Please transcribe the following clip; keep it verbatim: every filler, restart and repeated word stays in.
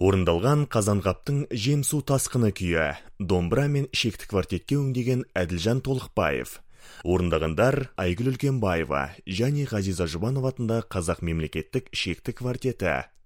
Орындалған Қазанғаптың Жем су тасқыны күйі, домбыра мен шекті квартетке өңдеген Әділжан Толықбаев. Орындағандар Айгүл Үлкенбаева және Ғазиза Жұбанова атындағы Қазақ мемлекеттік шекті квартеті.